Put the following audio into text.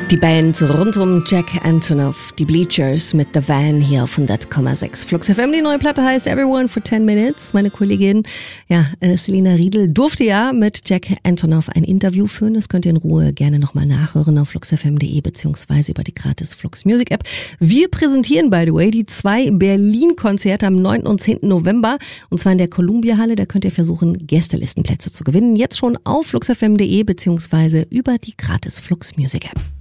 Die Band rund um Jack Antonoff, die Bleachers mit The Van hier auf 100,6 Flux FM. Die neue Platte heißt Everyone for 10 Minutes. Meine Kollegin, Selina Riedel, durfte ja mit Jack Antonoff ein Interview führen. Das könnt ihr in Ruhe gerne nochmal nachhören auf fluxfm.de beziehungsweise über die gratis Flux Music App. Wir präsentieren, by the way, die 2 Berlin-Konzerte am 9. und 10. November. Und zwar in der Columbia-Halle. Da könnt ihr versuchen, Gästelistenplätze zu gewinnen. Jetzt schon auf fluxfm.de beziehungsweise über die gratis Flux Music App.